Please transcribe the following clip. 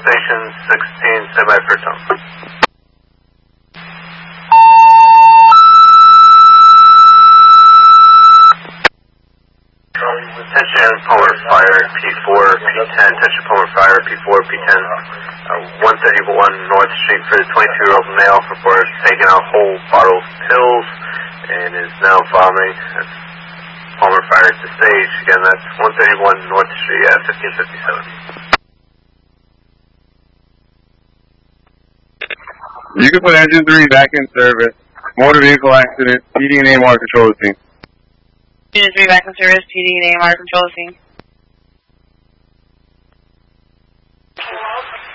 station 16, stand by for tone. Attention Palmer Fire P4, P10, attention Palmer Fire P4, P10, 131 North Street for the 22-year-old male reported taking out whole bottle of pills and is now vomiting. That's Palmer Fire to stage. Again, that's 131 North Street at 1557. You can put engine 3 back in service. Motor vehicle accident, PD and AMR control the scene. Engine 3 back in service, PD and AMR control the scene.